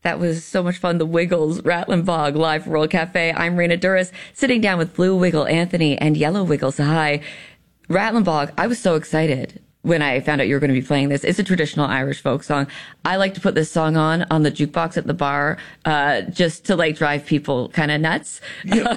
That was so much fun. The Wiggles, Rattling Bog, live from World Cafe. I'm Raina Duras, sitting down with Blue Wiggle Anthony and Yellow Wiggle Sahai. Rattling Bog, I was so excited when I found out you were going to be playing this. It's a traditional Irish folk song. I like to put this song on the jukebox at the bar, just to like drive people kind of nuts.